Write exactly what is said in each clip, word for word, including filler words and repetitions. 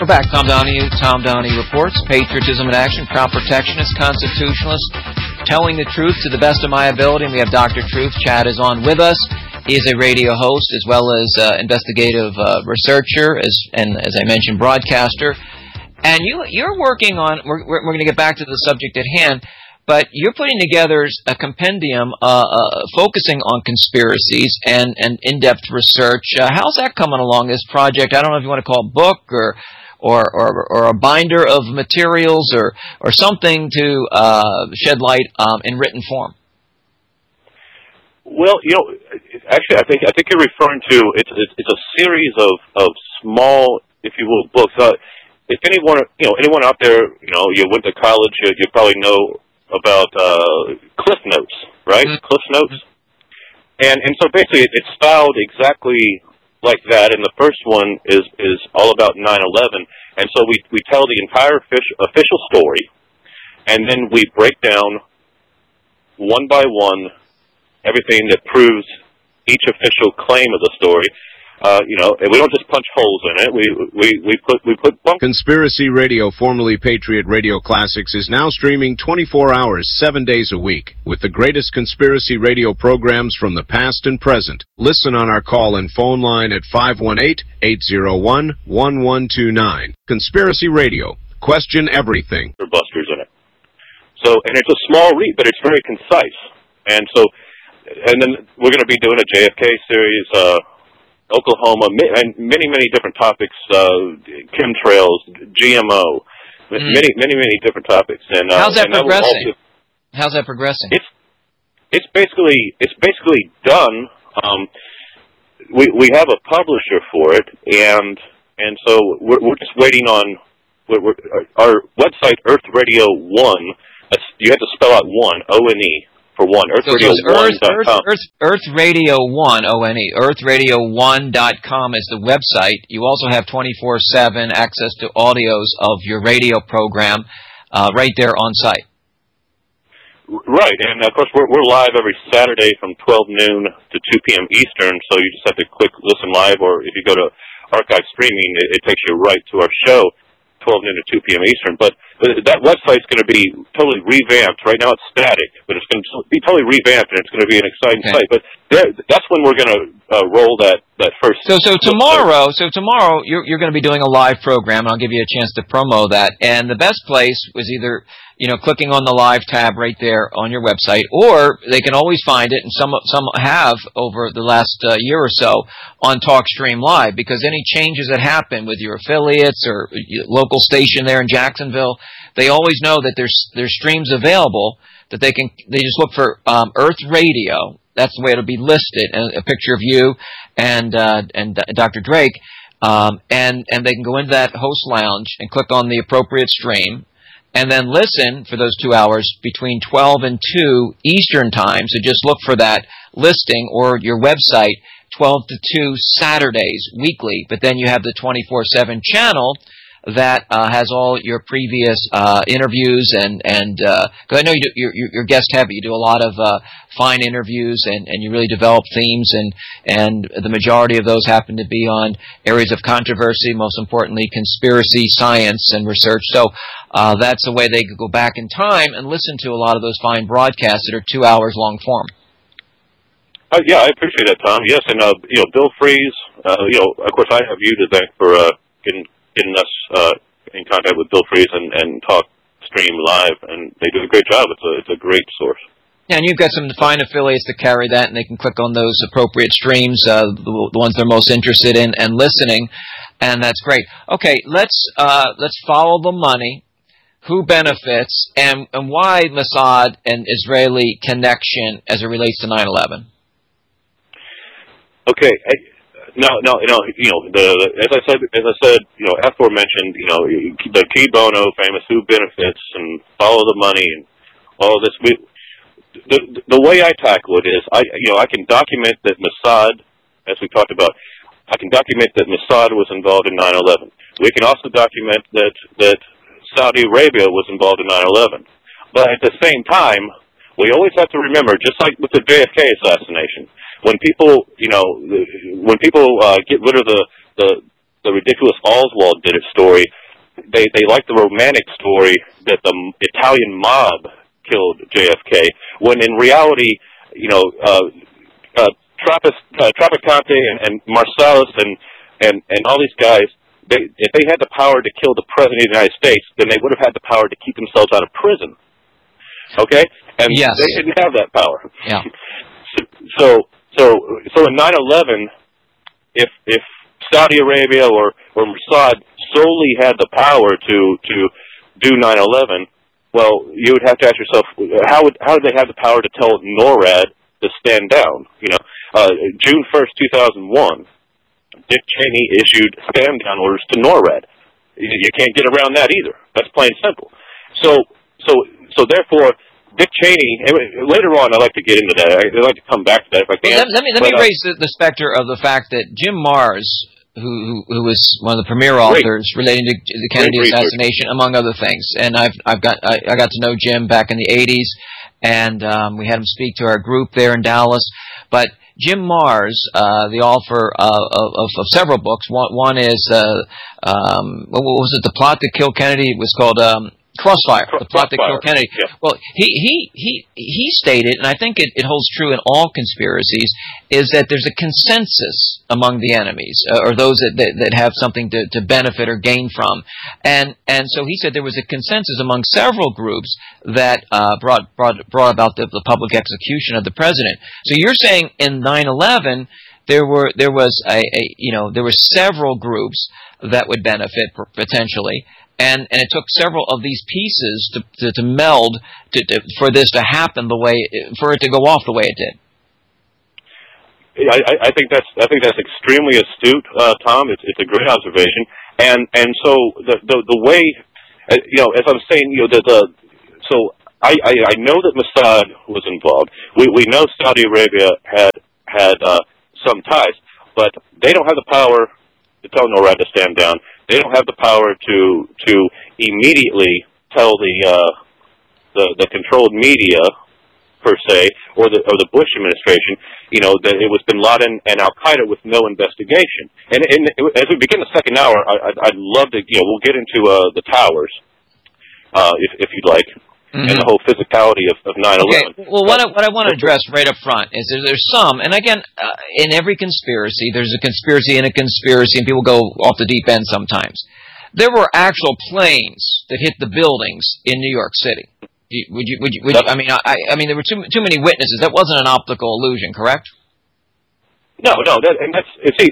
We're back. Tom Donahue, Tom Donahue Reports, Patriotism in Action, Crown Protectionist, Constitutionalist, telling the truth to the best of my ability. And we have Doctor Truth. Chad is on with us. He is a radio host as well as uh, investigative uh, researcher as, and, as I mentioned, broadcaster. And you, you're working on, we're, we're going to get back to the subject at hand, but you're putting together a compendium uh, uh, focusing on conspiracies and, and in-depth research. Uh, how's that coming along, this project? I don't know if you want to call it a book or or, or, or a binder of materials or, or something to uh, shed light um, in written form. Well, you know, actually, I think I think you're referring to it's it's, it's a series of, of small, if you will, books. Uh, if anyone you know anyone out there, you know, you went to college, you, you probably know about uh, Cliff Notes, right? Mm-hmm. Cliff Notes, and and so basically it's styled exactly like that. And the first one is is all about nine eleven, and so we we tell the entire official, official story, and then we break down one by one everything that proves each official claim of the story. Uh, you know, and we don't just punch holes in it. We we we put we put bump. Conspiracy Radio, formerly Patriot Radio Classics, is now streaming twenty-four hours, seven days a week, with the greatest conspiracy radio programs from the past and present. Listen on our call and phone line at five one eight, eight zero one, one one two nine. Conspiracy Radio. Question everything. Busters in it. So, and it's a small read, but it's very concise. And so, and then we're going to be doing a J F K series. Uh, Oklahoma, and many, many different topics, uh, chemtrails, G M O, mm. many, many, many different topics. And uh, how's that and progressing? That also, how's that progressing? It's it's basically it's basically done. Um, we we have a publisher for it, and and so we're we're just waiting on we're, we're, our website Earth Radio One. You have to spell out one O N E. For one, Earth Radio One dot com. Earth, Earth, Earth Radio One, O N E, Earth Radio One dot com is the website. You also have twenty-four seven access to audios of your radio program uh, right there on site. Right, and of course we're, we're live every Saturday from twelve noon to two p.m. Eastern, so you just have to click listen live, or if you go to archive streaming, it, it takes you right to our show, twelve noon to two p.m. Eastern. But that website's going to be totally revamped. Right now it's static, but it's going to be totally revamped, and it's going to be an exciting okay. site. But there, that's when we're going to uh, roll that, that first... So so tomorrow, so tomorrow you're, you're going to be doing a live program, and I'll give you a chance to promo that. And the best place was either, you know, clicking on the live tab right there on your website, or they can always find it, and some some have over the last uh, year or so, on TalkStream Live, because any changes that happen with your affiliates or local station there in Jacksonville, they always know that there's there's streams available that they can. They just look for um, Earth Radio. That's the way it'll be listed, and a picture of you and uh, and Doctor Drake, um, and and they can go into that host lounge and click on the appropriate stream, and then listen for those two hours between twelve and two Eastern time. So just look for that listing or your website, twelve to two Saturdays weekly. But then you have the twenty-four seven channel that uh, has all your previous uh, interviews and and uh, cause I know you do, you're, you're guest heavy. You do a lot of uh, fine interviews and, and you really develop themes, and and the majority of those happen to be on areas of controversy. Most importantly, conspiracy, science, and research. So uh, that's the way they could go back in time and listen to a lot of those fine broadcasts that are two hours long form. Uh, yeah, I appreciate that, Tom. Yes, and uh, you know, Bill Fries. Uh, you know, of course, I have you to thank for uh, getting. getting us uh, in contact with Bill Fries and, and Talk Stream Live, and they do a great job. It's a, it's a great source. Yeah, and you've got some fine affiliates to carry that, and they can click on those appropriate streams, uh, the, the ones they're most interested in, and listening, and that's great. Okay, let's uh, let's follow the money. Who benefits, and, and why Mossad and Israeli connection as it relates to nine eleven? Okay. I, No, no, you know, you know, the, as I said, as I said, you know, aforementioned, you know, the Key Bono, famous who benefits, and follow the money, and all of this. We, the the way I tackle it is, I, you know, I can document that Mossad, as we talked about, I can document that Mossad was involved in nine eleven. We can also document that that Saudi Arabia was involved in nine eleven. But at the same time, we always have to remember, just like with the J F K assassination, when people, you know, when people uh, get rid of the, the the ridiculous Oswald did it story. They they like the romantic story that the Italian mob killed J F K, when in reality, you know, uh, uh, Trappist, uh, Traficante and, and Marsalis and, and, and all these guys, they, if they had the power to kill the President of the United States, then they would have had the power to keep themselves out of prison. Okay? And yes. they didn't have that power. Yeah. So, so, so in nine eleven, if, if Saudi Arabia or, or Mossad solely had the power to, to do nine eleven, well, you would have to ask yourself, how would how did they have the power to tell NORAD to stand down? You know, uh, June first, two thousand one, Dick Cheney issued stand down orders to NORAD. You, you can't get around that either. That's plain simple. So, so, so therefore, Dick Cheney. And later on, I'd like to get into that. I'd like to come back to that if I can. Well, let, let me let but, me uh, raise the, the specter of the fact that Jim Marrs, who, who who was one of the premier authors Great. relating to the Kennedy Great assassination, research. among other things. And I've I've got I, I got to know Jim back in the eighties, and um, we had him speak to our group there in Dallas. But Jim Marrs, uh, the author uh, of, of, of several books. One one is uh, um, what was it? The Plot to Kill Kennedy. It was called. Um, Crossfire, the plot to kill Kennedy. Yeah. Well, he, he, he, he stated, and I think it, it holds true in all conspiracies, is that there's a consensus among the enemies, uh, or those that, that, that have something to, to benefit or gain from. And, and so he said there was a consensus among several groups that uh, brought, brought, brought about the, the public execution of the president. So you're saying in nine eleven, there were, there was a, a, you know, there were several groups that would benefit potentially. And and it took several of these pieces to to, to meld to, to, for this to happen the way for it to go off the way it did. I, I think that's I think that's extremely astute, uh, Tom. It's it's a great observation, and and so the the, the way uh, you know, as I'm saying, you know, the, the so I, I I know that Mossad was involved. We we know Saudi Arabia had had uh, some ties, but they don't have the power to tell NORAD to stand down. They don't have the power to to immediately tell the uh, the the controlled media per se, or the or the Bush administration, you know, that it was Bin Laden and Al Qaeda with no investigation. And, and as we begin the second hour, I, I'd, I'd love to, you know, we'll get into uh, the towers, uh, if if you'd like. Mm-hmm. And the whole physicality of, of nine eleven. Okay. Well, what I, what I want to address right up front is that there's some, and again, uh, in every conspiracy, there's a conspiracy in a conspiracy, and people go off the deep end sometimes. There were actual planes that hit the buildings in New York City. Would you? Would you? Would you I mean, I, I mean, there were too too many witnesses. That wasn't an optical illusion, correct? No, no, that, and that's see,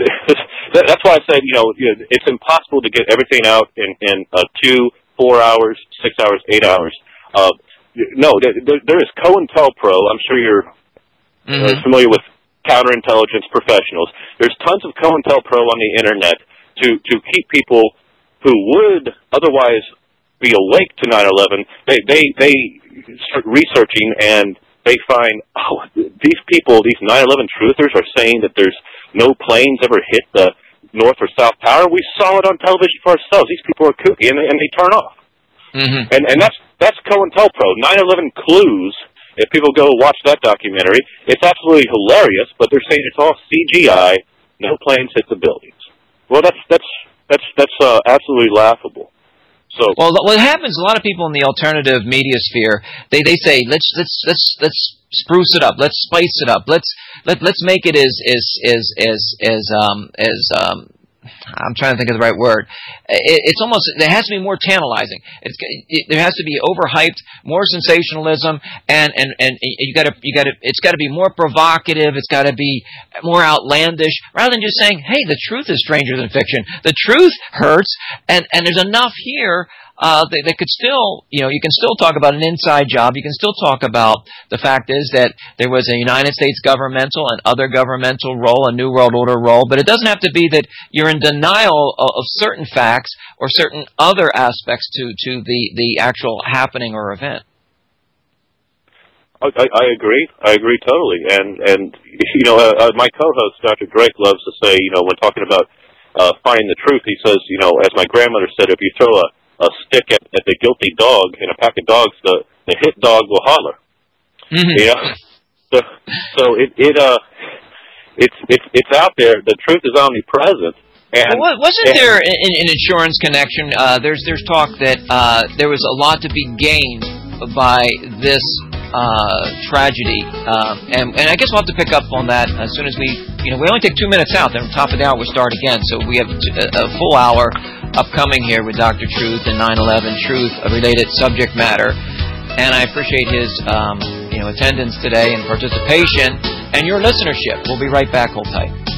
that's why I said, you know, it's impossible to get everything out in in uh, two. Four hours, six hours, eight hours. Uh, no, there, there is COINTELPRO. I'm sure you're mm-hmm. uh, familiar with counterintelligence professionals. There's tons of COINTELPRO on the internet to, to keep people who would otherwise be awake to nine eleven. They, they, they start researching and they find, oh, these people, these nine eleven truthers are saying that there's no planes ever hit the North or South Tower. We saw it on television for ourselves. These people are kooky, and they, and they turn off. Mm-hmm. And and that's that's COINTELPRO. nine eleven Clues. If people go watch that documentary, it's absolutely hilarious. But they're saying it's all C G I. No planes hit the buildings. Well, that's that's that's that's uh, absolutely laughable. So well, what happens? A lot of people in the alternative media sphere, they they say let's let's let's let's spruce it up. Let's spice it up. Let's let let's make it as as as as as um as um. I'm trying to think of the right word. It, it's almost there has to be more tantalizing. It's it, there has to be overhyped, more sensationalism, and and and you got to you got to it's got to be more provocative. It's got to be more outlandish, rather than just saying, "Hey, the truth is stranger than fiction. The truth hurts," and and there's enough here. Uh, they, they could still, you know, you can still talk about an inside job. You can still talk about the fact is that there was a United States governmental and other governmental role, a New World Order role, but it doesn't have to be that you're in denial of, of certain facts or certain other aspects to, to the, the actual happening or event. I, I agree. I agree totally. And, and you know, uh, uh, my co-host, Doctor Drake, loves to say, you know, when talking about uh, finding the truth, he says, you know, as my grandmother said, if you throw a a stick at, at the guilty dog in a pack of dogs, the, the hit dog will holler. Mm-hmm. You know? So, so it, it, uh, it's, it's, it's out there. The truth is omnipresent. And, well, wasn't and, there an, an insurance connection? Uh, there's there's talk that uh, there was a lot to be gained by this uh, tragedy, um, and, and I guess we'll have to pick up on that as soon as we, you know, we only take two minutes out, then on top of the hour we start again, so we have t- a, a full hour upcoming here with Doctor Truth and nine eleven Truth, a related subject matter, and I appreciate his, um, you know, attendance today and participation and your listenership. We'll be right back. Hold tight.